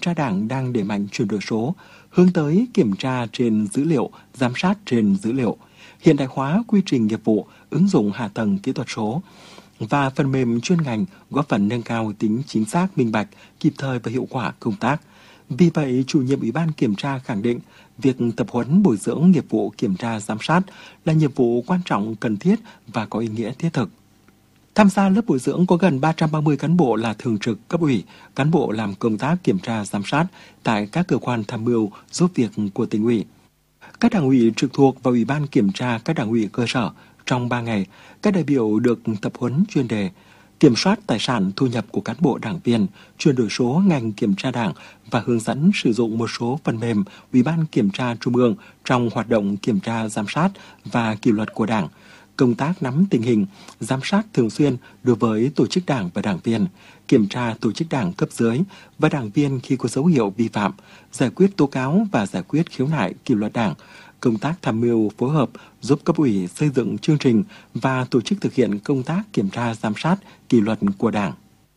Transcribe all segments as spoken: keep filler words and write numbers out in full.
tra Đảng đang đẩy mạnh chuyển đổi số, hướng tới kiểm tra trên dữ liệu, giám sát trên dữ liệu, hiện đại hóa quy trình nghiệp vụ, ứng dụng hạ tầng kỹ thuật số và phần mềm chuyên ngành, góp phần nâng cao tính chính xác, minh bạch, kịp thời và hiệu quả công tác. Vì vậy, chủ nhiệm Ủy ban Kiểm tra khẳng định việc tập huấn bồi dưỡng nghiệp vụ kiểm tra giám sát là nhiệm vụ quan trọng, cần thiết và có ý nghĩa thiết thực. Tham gia lớp bồi dưỡng có gần ba trăm ba mươi cán bộ là thường trực cấp ủy, cán bộ làm công tác kiểm tra giám sát tại các cơ quan tham mưu giúp việc của tỉnh ủy. Các đảng ủy trực thuộc và Ủy ban Kiểm tra các đảng ủy cơ sở trong ba ngày, các đại biểu được tập huấn chuyên đề kiểm soát tài sản thu nhập của cán bộ đảng viên, chuyển đổi số ngành kiểm tra Đảng và hướng dẫn sử dụng một số phần mềm Ủy ban Kiểm tra Trung ương trong hoạt động kiểm tra giám sát và kỷ luật của Đảng, công tác nắm tình hình, giám sát thường xuyên đối với tổ chức Đảng và đảng viên, kiểm tra tổ chức Đảng cấp dưới và đảng viên khi có dấu hiệu vi phạm, giải quyết tố cáo và giải quyết khiếu nại kỷ luật Đảng, công tác tham mưu phối hợp giúp cấp ủy xây dựng chương trình và tổ chức thực hiện công tác kiểm tra giám sát kỷ luật của Đảng.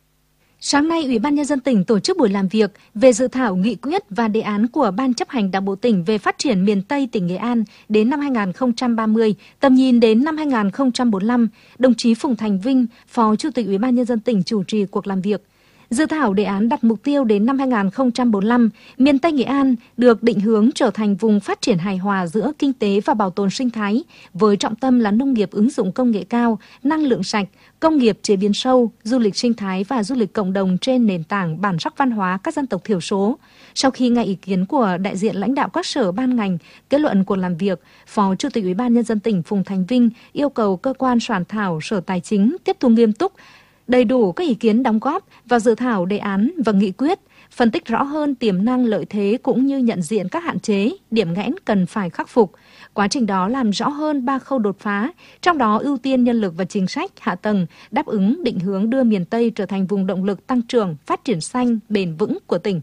Sáng nay, Ủy ban Nhân dân tỉnh tổ chức buổi làm việc về dự thảo nghị quyết và đề án của Ban chấp hành Đảng bộ tỉnh về phát triển miền Tây tỉnh Nghệ An đến năm hai nghìn không trăm ba mươi, tầm nhìn đến năm hai nghìn không trăm bốn mươi lăm. Đồng chí Phùng Thành Vinh, Phó Chủ tịch Ủy ban Nhân dân tỉnh chủ trì cuộc làm việc. Dự thảo đề án đặt mục tiêu đến năm hai nghìn không trăm bốn mươi lăm, miền Tây Nghệ An được định hướng trở thành vùng phát triển hài hòa giữa kinh tế và bảo tồn sinh thái, với trọng tâm là nông nghiệp ứng dụng công nghệ cao, năng lượng sạch, công nghiệp chế biến sâu, du lịch sinh thái và du lịch cộng đồng trên nền tảng bản sắc văn hóa các dân tộc thiểu số. Sau khi nghe ý kiến của đại diện lãnh đạo các sở ban ngành, kết luận cuộc làm việc, Phó Chủ tịch Ủy ban Nhân dân tỉnh Phùng Thành Vinh yêu cầu cơ quan soạn thảo Sở Tài chính tiếp thu nghiêm túc, đầy đủ các ý kiến đóng góp vào dự thảo đề án và nghị quyết, phân tích rõ hơn tiềm năng lợi thế cũng như nhận diện các hạn chế, điểm nghẽn cần phải khắc phục. Quá trình đó làm rõ hơn ba khâu đột phá, trong đó ưu tiên nhân lực và chính sách, hạ tầng, đáp ứng định hướng đưa miền Tây trở thành vùng động lực tăng trưởng, phát triển xanh, bền vững của tỉnh.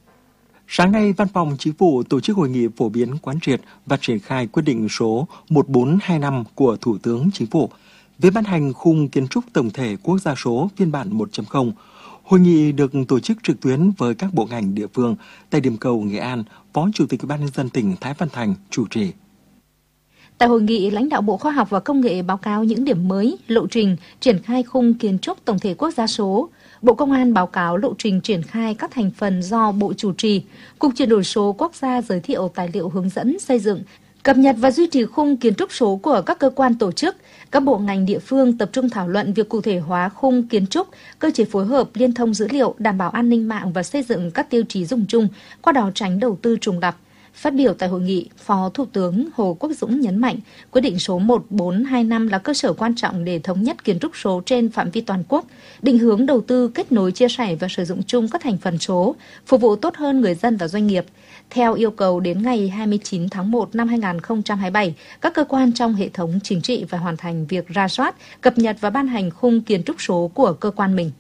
Sáng nay, Văn phòng Chính phủ tổ chức hội nghị phổ biến quán triệt và triển khai quyết định số một bốn hai năm của Thủ tướng Chính phủ về ban hành khung kiến trúc tổng thể quốc gia số phiên bản một chấm không. Hội nghị được tổ chức trực tuyến với các bộ ngành địa phương tại điểm cầu Nghệ An, Phó Chủ tịch Ủy ban Nhân dân tỉnh Thái Văn Thành chủ trì. Tại hội nghị, lãnh đạo Bộ Khoa học và Công nghệ báo cáo những điểm mới, lộ trình triển khai khung kiến trúc tổng thể quốc gia số. Bộ Công an báo cáo lộ trình triển khai các thành phần do Bộ chủ trì. Cục chuyển đổi số quốc gia giới thiệu tài liệu hướng dẫn xây dựng, cập nhật và duy trì khung kiến trúc số của các cơ quan tổ chức. Các bộ ngành địa phương tập trung thảo luận việc cụ thể hóa khung kiến trúc, cơ chế phối hợp, liên thông dữ liệu, đảm bảo an ninh mạng và xây dựng các tiêu chí dùng chung, qua đó tránh đầu tư trùng lặp. Phát biểu tại hội nghị, Phó Thủ tướng Hồ Quốc Dũng nhấn mạnh, quyết định số một bốn hai năm là cơ sở quan trọng để thống nhất kiến trúc số trên phạm vi toàn quốc, định hướng đầu tư, kết nối, chia sẻ và sử dụng chung các thành phần số, phục vụ tốt hơn người dân và doanh nghiệp. Theo yêu cầu, đến ngày hai mươi chín tháng một năm hai nghìn không trăm hai mươi bảy, các cơ quan trong hệ thống chính trị phải hoàn thành việc rà soát, cập nhật và ban hành khung kiến trúc số của cơ quan mình.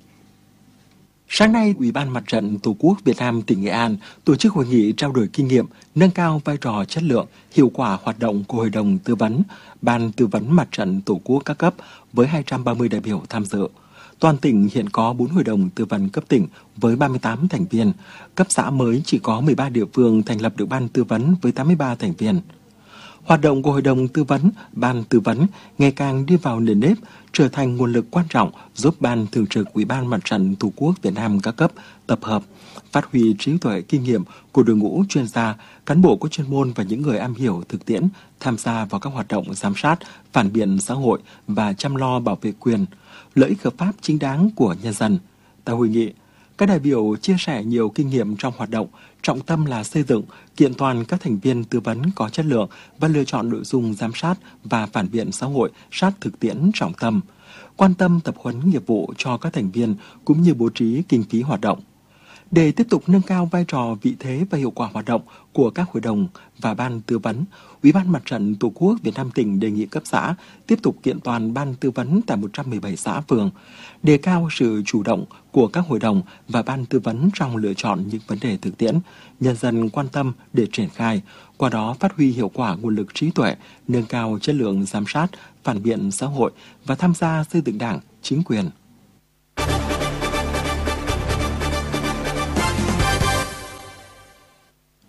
Sáng nay, Ủy ban Mặt trận Tổ quốc Việt Nam tỉnh Nghệ An tổ chức hội nghị trao đổi kinh nghiệm, nâng cao vai trò, chất lượng, hiệu quả hoạt động của Hội đồng Tư vấn, Ban Tư vấn Mặt trận Tổ quốc các cấp với hai trăm ba mươi đại biểu tham dự. Toàn tỉnh hiện có bốn hội đồng tư vấn cấp tỉnh với ba mươi tám thành viên, cấp xã mới chỉ có mười ba địa phương thành lập được ban tư vấn với tám mươi ba thành viên. Hoạt động của Hội đồng Tư vấn, Ban Tư vấn ngày càng đi vào nền nếp, trở thành nguồn lực quan trọng giúp Ban Thường trực Ủy ban Mặt trận Tổ quốc Việt Nam các cấp tập hợp, phát huy trí tuệ kinh nghiệm của đội ngũ chuyên gia, cán bộ có chuyên môn và những người am hiểu thực tiễn tham gia vào các hoạt động giám sát, phản biện xã hội và chăm lo bảo vệ quyền, lợi ích hợp pháp chính đáng của nhân dân. Tại hội nghị, các đại biểu chia sẻ nhiều kinh nghiệm trong hoạt động, trọng tâm là xây dựng, kiện toàn các thành viên tư vấn có chất lượng và lựa chọn nội dung giám sát và phản biện xã hội sát thực tiễn trọng tâm, quan tâm tập huấn nghiệp vụ cho các thành viên cũng như bố trí kinh phí hoạt động. Để tiếp tục nâng cao vai trò, vị thế và hiệu quả hoạt động của các hội đồng và ban tư vấn, Ủy ban Mặt trận Tổ quốc Việt Nam tỉnh đề nghị cấp xã tiếp tục kiện toàn ban tư vấn tại một trăm mười bảy xã phường, đề cao sự chủ động của các hội đồng và ban tư vấn trong lựa chọn những vấn đề thực tiễn, nhân dân quan tâm để triển khai, qua đó phát huy hiệu quả nguồn lực trí tuệ, nâng cao chất lượng giám sát, phản biện xã hội và tham gia xây dựng Đảng, chính quyền.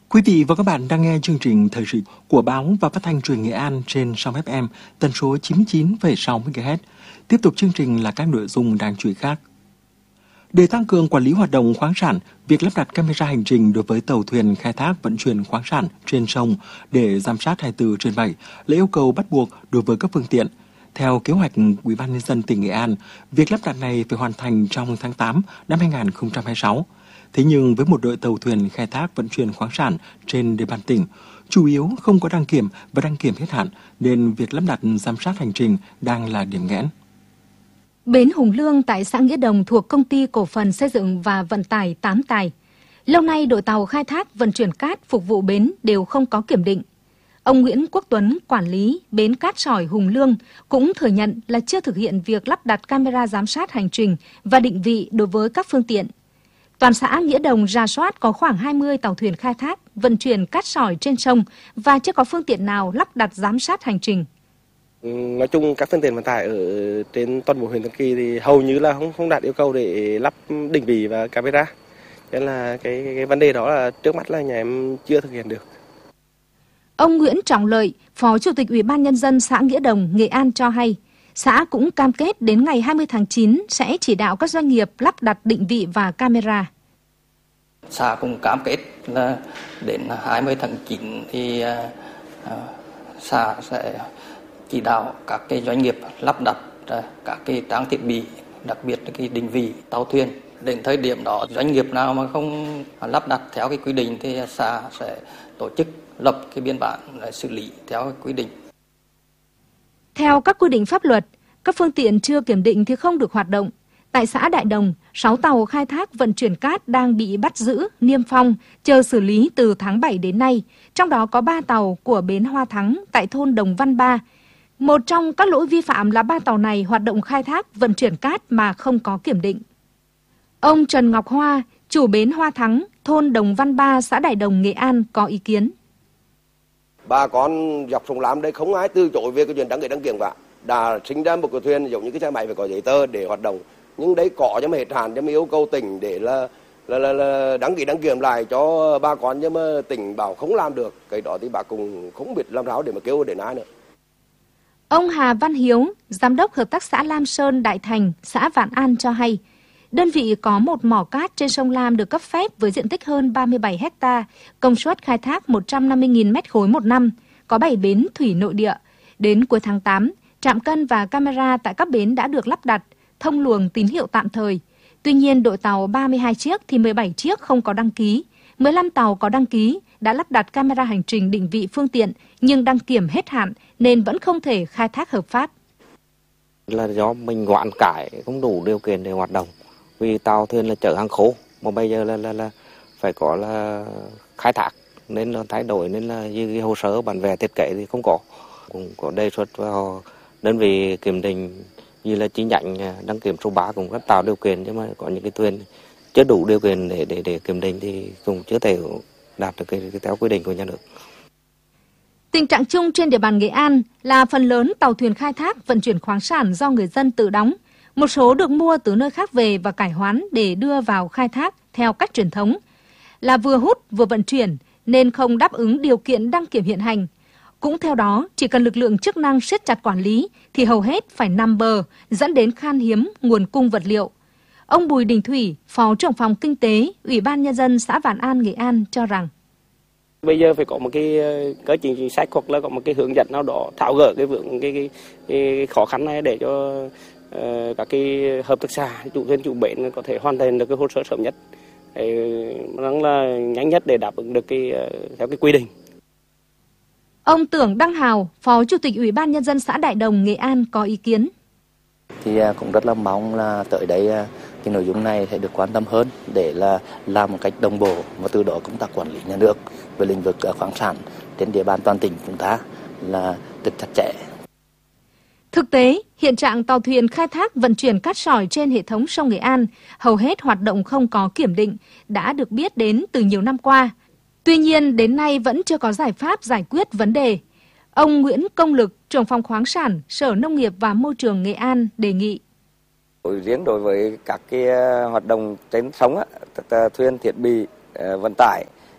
Quý vị và các bạn đang nghe chương trình thời sự của báo và phát thanh truyền Nghệ An trên sóng ép em tần số chín mươi chín phẩy sáu mê ga héc. Tiếp tục chương trình là các nội dung đáng chú ý khác. Để tăng cường quản lý hoạt động khoáng sản, việc lắp đặt camera hành trình đối với tàu thuyền khai thác vận chuyển khoáng sản trên sông để giám sát hai mươi tư trên bảy là yêu cầu bắt buộc đối với các phương tiện. Theo kế hoạch Ủy ban nhân dân tỉnh Nghệ An, việc lắp đặt này phải hoàn thành trong tháng tám năm hai nghìn không trăm hai mươi sáu. Thế nhưng với một đội tàu thuyền khai thác vận chuyển khoáng sản trên địa bàn tỉnh, chủ yếu không có đăng kiểm và đăng kiểm hết hạn, nên việc lắp đặt giám sát hành trình đang là điểm nghẽn. Bến Hùng Lương tại xã Nghĩa Đồng thuộc Công ty Cổ phần Xây dựng và Vận tải Tám Tài. Lâu nay đội tàu khai thác vận chuyển cát phục vụ bến đều không có kiểm định. Ông Nguyễn Quốc Tuấn, quản lý bến cát sỏi Hùng Lương, cũng thừa nhận là chưa thực hiện việc lắp đặt camera giám sát hành trình và định vị đối với các phương tiện. Toàn xã Nghĩa Đồng rà soát có khoảng hai mươi tàu thuyền khai thác, vận chuyển cát sỏi trên sông và chưa có phương tiện nào lắp đặt giám sát hành trình. Nói chung các phương tiện vận tải ở trên toàn bộ huyện Tân Kỳ thì hầu như là không không đạt yêu cầu để lắp định vị và camera. Nên là cái, cái, cái vấn đề đó là trước mắt là nhà em chưa thực hiện được. Ông Nguyễn Trọng Lợi, Phó Chủ tịch Ủy ban Nhân dân xã Nghĩa Đồng, Nghệ An cho hay, xã cũng cam kết đến ngày hai mươi tháng chín sẽ chỉ đạo các doanh nghiệp lắp đặt định vị và camera. Xã cũng cam kết là đến hai mươi tháng chín thì uh, xã sẽ chỉ đạo các cái doanh nghiệp lắp đặt uh, các cái trang thiết bị, đặc biệt là cái định vị tàu thuyền. Đến thời điểm đó, doanh nghiệp nào mà không lắp đặt theo cái quy định thì xã sẽ tổ chức lập cái biên bản để xử lý theo cái quy định. Theo các quy định pháp luật, các phương tiện chưa kiểm định thì không được hoạt động. Tại xã Đại Đồng, sáu tàu khai thác vận chuyển cát đang bị bắt giữ, niêm phong, chờ xử lý từ tháng bảy đến nay, trong đó có ba tàu của bến Hoa Thắng tại thôn Đồng Văn Ba. Một trong các lỗi vi phạm là ba tàu này hoạt động khai thác vận chuyển cát mà không có kiểm định. Ông Trần Ngọc Hoa, chủ bến Hoa Thắng, thôn Đồng Văn Ba, xã Đại Đồng, Nghệ An có ý kiến. Bà con dọc sông Lam đây không ai từ chối về cái chuyện đăng ký đăng kiểm cả. Đã sinh ra một cái thuyền giống như cái xe máy phải có giấy tờ để hoạt động. Nhưng đấy có cho mà hết hạn cho mà yêu cầu tỉnh để là là, là, là đăng ký đăng kiểm lại cho bà con, nhưng mà tỉnh bảo không làm được. Cái đó thì bà cũng không biết làm sao để mà kêu đến ai nữa. Ông Hà Văn Hiếu, giám đốc hợp tác xã Lam Sơn Đại Thành, xã Vạn An cho hay, đơn vị có một mỏ cát trên sông Lam được cấp phép với diện tích hơn ba mươi bảy héc ta, công suất khai thác một trăm năm mươi nghìn mét khối một năm, có bảy bến thủy nội địa. Đến cuối tháng tám, trạm cân và camera tại các bến đã được lắp đặt, thông luồng tín hiệu tạm thời. Tuy nhiên, đội tàu ba mươi hai chiếc thì mười bảy chiếc không có đăng ký, mười lăm tàu có đăng ký đã lắp đặt camera hành trình định vị phương tiện nhưng đăng kiểm hết hạn nên vẫn không thể khai thác hợp pháp. Là do mình quản cải không đủ điều kiện để hoạt động, vì tàu thuyền là chở hàng khô mà bây giờ là là, là phải có là khai thác nên là thay đổi, nên là như cái hồ sơ bản vẽ thiết kế thì không có. Cũng có đề xuất vào đơn vị kiểm định như là chi nhánh đăng kiểm số ba cũng rất tạo điều kiện, nhưng mà có những cái thuyền chưa đủ điều kiện để để để kiểm định thì cũng chưa thể đạt được cái, cái theo quy định của nhà nước. Tình trạng chung trên địa bàn Nghệ An là phần lớn tàu thuyền khai thác vận chuyển khoáng sản do người dân tự đóng. Một số được mua từ nơi khác về và cải hoán để đưa vào khai thác theo cách truyền thống, là vừa hút vừa vận chuyển nên không đáp ứng điều kiện đăng kiểm hiện hành. Cũng theo đó, chỉ cần lực lượng chức năng siết chặt quản lý thì hầu hết phải nằm bờ, dẫn đến khan hiếm nguồn cung vật liệu. Ông Bùi Đình Thủy, Phó trưởng phòng Kinh tế, Ủy ban Nhân dân xã Vạn An, Nghệ An cho rằng bây giờ phải có một cái cơ chế chính sách hoặc là có một cái hướng dẫn nào đó tháo gỡ cái vướng cái, cái, cái khó khăn này để cho uh, các cái hợp tác xã, chủ thuyền, chủ bến có thể hoàn thành được cái hồ sơ sớm nhất, rằng là nhanh nhất để đáp ứng được cái uh, theo cái quy định. Ông Tưởng Đăng Hào, Phó Chủ tịch Ủy ban Nhân dân xã Đại Đồng, Nghệ An có ý kiến. Thì cũng rất là mong là tới đây cái nội dung này sẽ được quan tâm hơn để là làm một cách đồng bộ và từ đó công tác quản lý nhà nước về lĩnh vực khoáng sản trên địa bàn toàn tỉnh chúng ta là được chặt chẽ. Thực tế, hiện trạng tàu thuyền khai thác vận chuyển cát sỏi trên hệ thống sông Nghệ An hầu hết hoạt động không có kiểm định đã được biết đến từ nhiều năm qua. Tuy nhiên, đến nay vẫn chưa có giải pháp giải quyết vấn đề. Ông Nguyễn Công Lực, trưởng phòng khoáng sản, Sở Nông nghiệp và Môi trường Nghệ An đề nghị. Riêng đối với các cái hoạt động trên sông, á, thuyền thiết bị vận tải,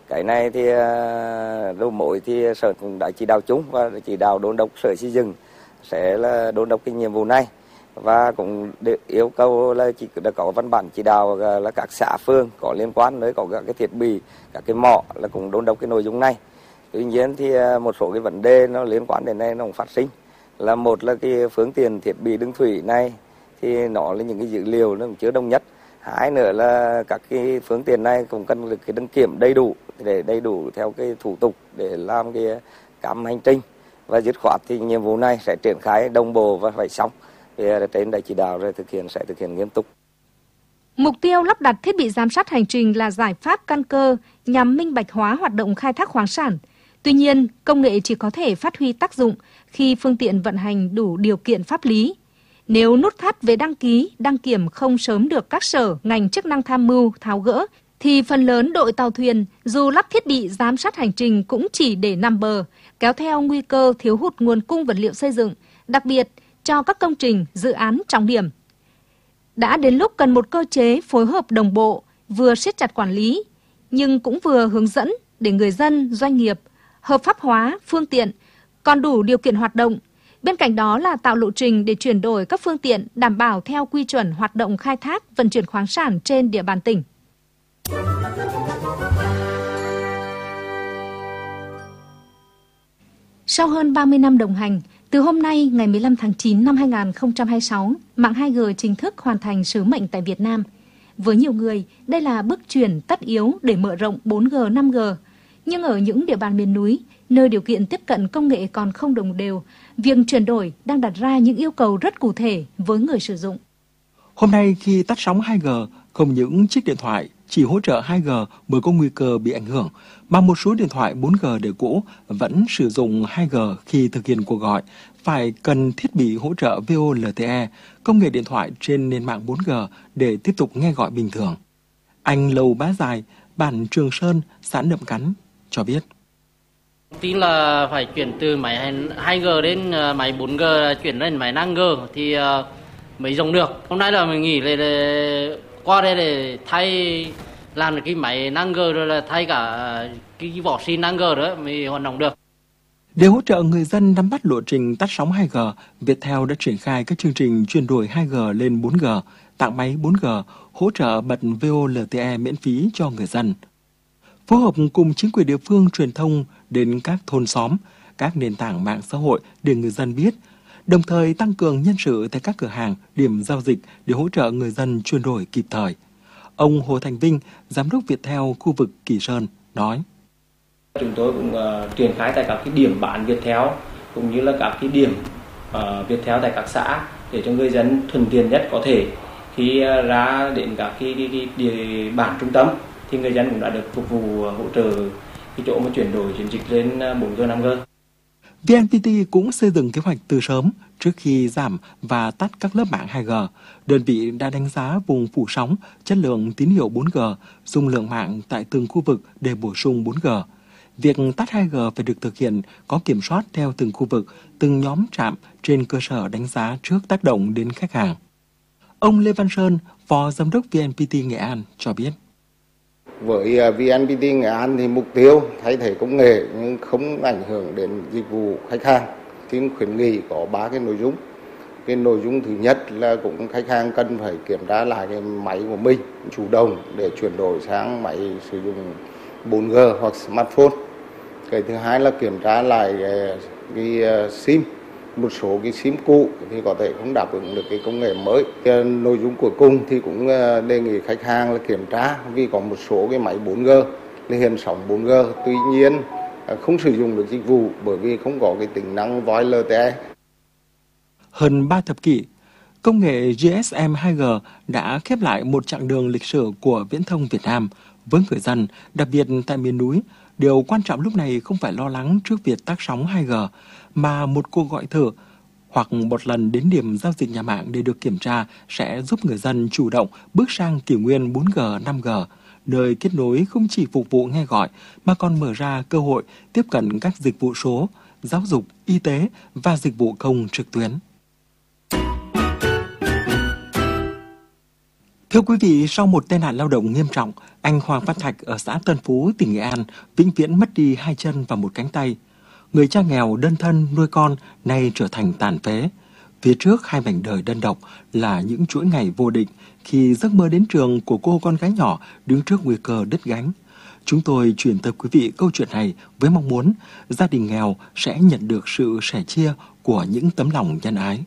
Cái này thì đầu mối thì sở cũng đã chỉ đạo chung và chỉ đạo đôn đốc sở xây dựng sẽ là đôn đốc cái nhiệm vụ này, và cũng yêu cầu là chỉ đã có văn bản chỉ đạo là các xã phường có liên quan tới có các cái thiết bị, các cái mỏ là cũng đôn đốc cái nội dung này. Tuy nhiên thì một số cái vấn đề nó liên quan đến này nó cũng phát sinh, là một là cái phương tiện thiết bị đường thủy này thì nó là những cái dữ liệu nó cũng chưa đồng nhất. Hai nữa là các cái phương tiện này cũng cần được cái đăng kiểm đầy đủ để đầy đủ theo cái thủ tục để làm cái cắm hành trình, và dứt khoát thì nhiệm vụ này sẽ triển khai đồng bộ và phải xong. Thì trên đại chỉ đạo rồi thực hiện sẽ thực hiện nghiêm túc. Mục tiêu lắp đặt thiết bị giám sát hành trình là giải pháp căn cơ nhằm minh bạch hóa hoạt động khai thác khoáng sản. Tuy nhiên, công nghệ chỉ có thể phát huy tác dụng khi phương tiện vận hành đủ điều kiện pháp lý. Nếu nút thắt về đăng ký, đăng kiểm không sớm được các sở, ngành chức năng tham mưu, tháo gỡ, thì phần lớn đội tàu thuyền dù lắp thiết bị giám sát hành trình cũng chỉ để nằm bờ, kéo theo nguy cơ thiếu hụt nguồn cung vật liệu xây dựng, đặc biệt cho các công trình, dự án trọng điểm. Đã đến lúc cần một cơ chế phối hợp đồng bộ, vừa siết chặt quản lý, nhưng cũng vừa hướng dẫn để người dân, doanh nghiệp hợp pháp hóa phương tiện, còn đủ điều kiện hoạt động. Bên cạnh đó là tạo lộ trình để chuyển đổi các phương tiện đảm bảo theo quy chuẩn hoạt động khai thác, vận chuyển khoáng sản trên địa bàn tỉnh. Sau hơn ba mươi năm đồng hành, từ hôm nay ngày mười lăm tháng chín năm hai nghìn không trăm hai mươi sáu, mạng hai G chính thức hoàn thành sứ mệnh tại Việt Nam. Với nhiều người, đây là bước chuyển tất yếu để mở rộng bốn G, năm G. Nhưng ở những địa bàn miền núi, nơi điều kiện tiếp cận công nghệ còn không đồng đều, việc chuyển đổi đang đặt ra những yêu cầu rất cụ thể với người sử dụng. Hôm nay khi tắt sóng hai G, không những chiếc điện thoại chỉ hỗ trợ hai G mới có nguy cơ bị ảnh hưởng, mà một số điện thoại bốn G đời cũ vẫn sử dụng hai G khi thực hiện cuộc gọi, phải cần thiết bị hỗ trợ V O L T E, công nghệ điện thoại trên nền mạng bốn G để tiếp tục nghe gọi bình thường. Anh Lầu Bá Dài, bản Trường Sơn, xã Nậm Cắn, cho biết. Tin là phải chuyển từ máy hai G đến máy bốn G, chuyển lên máy năm G thì mới dùng được. Hôm nay là mình nghỉ để, để qua đây để thay làm được cái máy năm G rồi là thay cả cái vỏ xin năm G đó mới hoạt động được. Để hỗ trợ người dân nắm bắt lộ trình tắt sóng hai G, Viettel đã triển khai các chương trình chuyển đổi hai G lên bốn G, tặng máy bốn G, hỗ trợ bật V O L T E miễn phí cho người dân. Phối hợp cùng chính quyền địa phương truyền thông đến các thôn xóm, các nền tảng mạng xã hội để người dân biết, đồng thời tăng cường nhân sự tại các cửa hàng, điểm giao dịch để hỗ trợ người dân chuyển đổi kịp thời. Ông Hồ Thành Vinh, Giám đốc Viettel khu vực Kỳ Sơn, nói. Chúng tôi cũng uh, triển khai tại các cái điểm bán Viettel cũng như là các cái điểm uh, Viettel tại các xã để cho người dân thuận tiện nhất có thể. Khi uh, ra đến các cái, cái, cái địa bàn trung tâm thì người dân cũng đã được phục vụ uh, hỗ trợ cái chỗ mà chuyển đổi chuyển dịch lên uh, bốn G, năm G. vê en pê tê cũng xây dựng kế hoạch từ sớm trước khi giảm và tắt các lớp mạng hai G. Đơn vị đã đánh giá vùng phủ sóng, chất lượng tín hiệu bốn G, dung lượng mạng tại từng khu vực để bổ sung bốn G. Việc tắt hai G phải được thực hiện có kiểm soát theo từng khu vực, từng nhóm trạm trên cơ sở đánh giá trước tác động đến khách hàng. Ông Lê Văn Sơn, Phó Giám đốc vê en pê tê Nghệ An cho biết. Với vê en pê tê Nghệ An thì mục tiêu thay thế công nghệ nhưng không ảnh hưởng đến dịch vụ khách hàng. Xin khuyến nghị có ba cái nội dung. Cái nội dung thứ nhất là cũng khách hàng cần phải kiểm tra lại cái máy của mình, chủ động để chuyển đổi sang máy sử dụng bốn G hoặc smartphone. Cái thứ hai là kiểm tra lại cái, cái SIM. Một số cái SIM cũ thì có thể không đáp ứng được cái công nghệ mới. Cái nội dung cuối cùng thì cũng đề nghị khách hàng là kiểm tra vì có một số cái máy bốn G là hiện sóng bốn G, tuy nhiên không sử dụng được dịch vụ bởi vì không có cái tính năng voice L T E. Hơn ba thập kỷ, công nghệ G S M hai G đã khép lại một chặng đường lịch sử của viễn thông Việt Nam. Với người dân, đặc biệt tại miền núi, điều quan trọng lúc này không phải lo lắng trước việc tắt sóng hai G, mà một cuộc gọi thử hoặc một lần đến điểm giao dịch nhà mạng để được kiểm tra sẽ giúp người dân chủ động bước sang kỷ nguyên bốn G, năm G, nơi kết nối không chỉ phục vụ nghe gọi mà còn mở ra cơ hội tiếp cận các dịch vụ số, giáo dục, y tế và dịch vụ công trực tuyến. Thưa quý vị, sau một tai nạn lao động nghiêm trọng, anh Hoàng Văn Thạch ở xã Tân Phú, tỉnh Nghệ An vĩnh viễn mất đi hai chân và một cánh tay. Người cha nghèo đơn thân nuôi con nay trở thành tàn phế. Phía trước hai mảnh đời đơn độc là những chuỗi ngày vô định khi giấc mơ đến trường của cô con gái nhỏ đứng trước nguy cơ đứt gánh. Chúng tôi chuyển tới quý vị câu chuyện này với mong muốn gia đình nghèo sẽ nhận được sự sẻ chia của những tấm lòng nhân ái.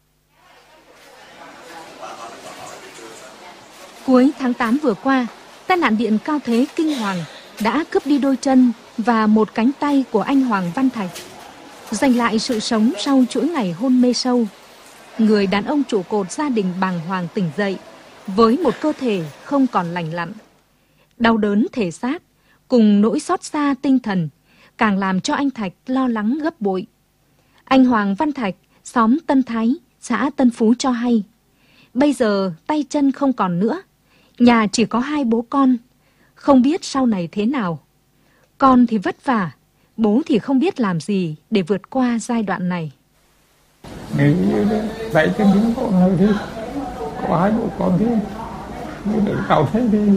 Cuối tháng tám vừa qua, tai nạn điện cao thế kinh hoàng đã cướp đi đôi chân và một cánh tay của anh Hoàng Văn Thạch. Giành lại sự sống sau chuỗi ngày hôn mê sâu, người đàn ông trụ cột gia đình bàng hoàng tỉnh dậy với một cơ thể không còn lành lặn. Đau đớn thể xác cùng nỗi xót xa tinh thần càng làm cho anh Thạch lo lắng gấp bội. Anh Hoàng Văn Thạch, xóm Tân Thái, xã Tân Phú cho hay, bây giờ tay chân không còn nữa, nhà chỉ có hai bố con, không biết sau này thế nào. Con thì vất vả, bố thì không biết làm gì để vượt qua giai đoạn này. Nghĩ dạy cho những con hơi đi, có hai bố con đi, nhưng đừng cao thế đi.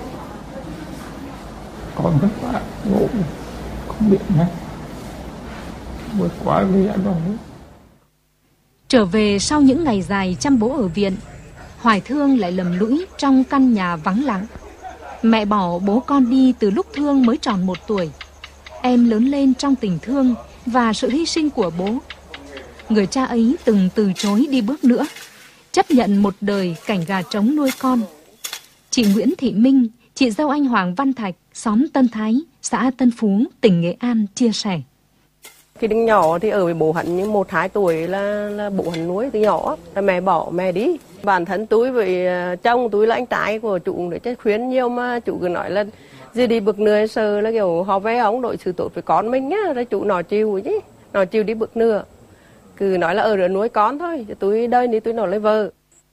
Con vất vả, ngủ, không biết nữa, vượt qua cái giai đoạn đấy. Trở về sau những ngày dài chăm bố ở viện, Hoài Thương lại lầm lũi trong căn nhà vắng lặng. Mẹ bỏ bố con đi từ lúc Thương mới tròn một tuổi. Em lớn lên trong tình thương và sự hy sinh của bố. Người cha ấy từng từ chối đi bước nữa, chấp nhận một đời cảnh gà trống nuôi con. Chị Nguyễn Thị Minh, chị dâu anh Hoàng Văn Thạch, xóm Tân Thái, xã Tân Phú, tỉnh Nghệ An chia sẻ. Khi đứa nhỏ thì ở với bố hắn nhưng một hai tuổi là, là bố hắn nuôi từ nhỏ, là mẹ bỏ mẹ đi. Bản thân tôi với chồng tôi là anh trai của chủ để chắc khuyến nhiều mà chủ cứ nói là gì đi bực nửa sờ là kiểu họ với ông đội sự tốt với con mình á, rồi chủ nó chịu chứ, nó chịu đi bực nửa. Cứ nói là ở đó nuôi con thôi, tôi đây đi tôi nó lấy vợ.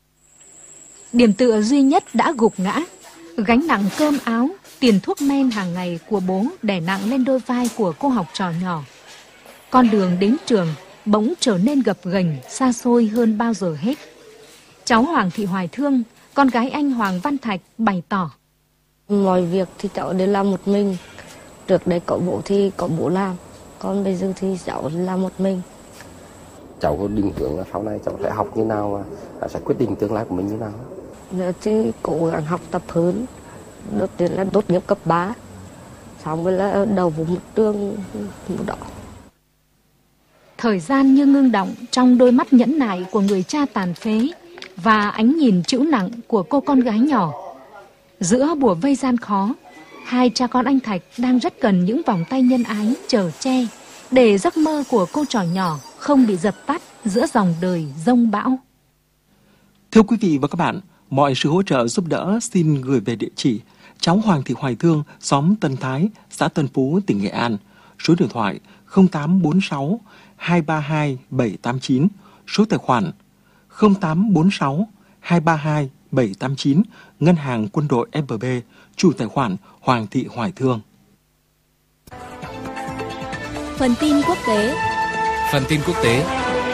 Điểm tựa duy nhất đã gục ngã, gánh nặng cơm áo, tiền thuốc men hàng ngày của bố đè nặng lên đôi vai của cô học trò nhỏ. Con đường đến trường bỗng trở nên gập ghềnh, xa xôi hơn bao giờ hết. Cháu Hoàng Thị Hoài Thương, con gái anh Hoàng Văn Thạch bày tỏ. Mọi việc thì cháu đều làm một mình. Trước đây có bố thì có bố làm, còn bây giờ thì cháu làm một mình. Cháu có định hướng là sau này cháu sẽ học như nào và sẽ quyết định tương lai của mình như nào? Giờ thì cố gắng học tập hơn. Đầu tiên là tốt nghiệp cấp ba, xong rồi là đầu vụ một trường một đó. Thời gian như ngưng động trong đôi mắt nhẫn nại của người cha tàn phế và ánh nhìn trĩu nặng của cô con gái nhỏ. Giữa bủa vây gian khó, hai cha con anh Thạch đang rất cần những vòng tay nhân ái chở che để giấc mơ của cô trò nhỏ không bị dập tắt giữa dòng đời giông bão. Thưa quý vị và các bạn, mọi sự hỗ trợ giúp đỡ xin gửi về địa chỉ cháu Hoàng Thị Hoài Thương, xóm Tân Thái, xã Tân Phú, tỉnh Nghệ An. Số điện thoại không tám bốn sáu hai ba hai bảy tám chín, số tài khoản không tám bốn sáu hai ba hai bảy tám chín, Ngân hàng Quân đội ép bê, chủ tài khoản Hoàng Thị Hoài Thương. Phần tin quốc tế. Phần tin quốc tế.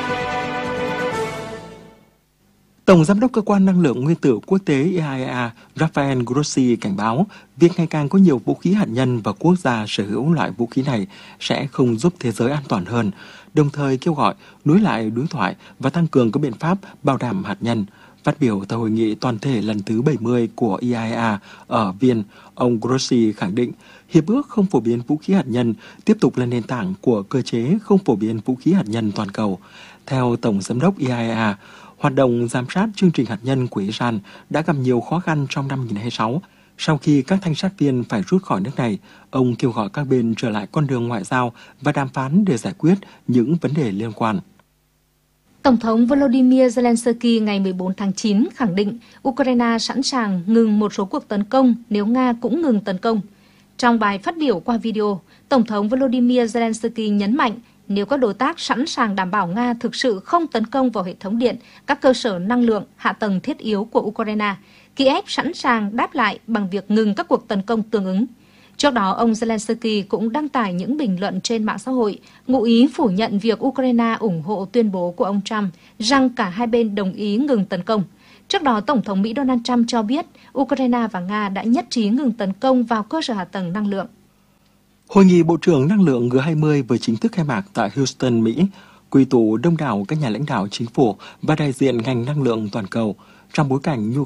Tổng Giám đốc Cơ quan Năng lượng Nguyên tử Quốc tế i a e a Rafael Grossi cảnh báo việc ngày càng có nhiều vũ khí hạt nhân và quốc gia sở hữu loại vũ khí này sẽ không giúp thế giới an toàn hơn, đồng thời kêu gọi nối lại đối thoại và tăng cường các biện pháp bảo đảm hạt nhân. Phát biểu tại hội nghị toàn thể lần thứ bảy mươi của i a e a ở Viên, ông Grossi khẳng định Hiệp ước không phổ biến vũ khí hạt nhân tiếp tục là nền tảng của cơ chế không phổ biến vũ khí hạt nhân toàn cầu. Theo Tổng Giám đốc i a e a, hoạt động giám sát chương trình hạt nhân của Iran đã gặp nhiều khó khăn trong năm hai nghìn không trăm hai mươi sáu. Sau khi các thanh sát viên phải rút khỏi nước này, ông kêu gọi các bên trở lại con đường ngoại giao và đàm phán để giải quyết những vấn đề liên quan. Tổng thống Volodymyr Zelensky ngày mười bốn tháng chín khẳng định Ukraine sẵn sàng ngừng một số cuộc tấn công nếu Nga cũng ngừng tấn công. Trong bài phát biểu qua video, Tổng thống Volodymyr Zelensky nhấn mạnh nếu các đối tác sẵn sàng đảm bảo Nga thực sự không tấn công vào hệ thống điện, các cơ sở năng lượng, hạ tầng thiết yếu của Ukraine, Kiev sẵn sàng đáp lại bằng việc ngừng các cuộc tấn công tương ứng. Trước đó, ông Zelensky cũng đăng tải những bình luận trên mạng xã hội, ngụ ý phủ nhận việc Ukraine ủng hộ tuyên bố của ông Trump rằng cả hai bên đồng ý ngừng tấn công. Trước đó, Tổng thống Mỹ Donald Trump cho biết Ukraine và Nga đã nhất trí ngừng tấn công vào cơ sở hạ tầng năng lượng. Hội nghị Bộ trưởng Năng lượng G hai mươi vừa chính thức khai mạc tại Houston, Mỹ, quy tụ đông đảo các nhà lãnh đạo chính phủ và đại diện ngành năng lượng toàn cầu trong bối cảnh nhu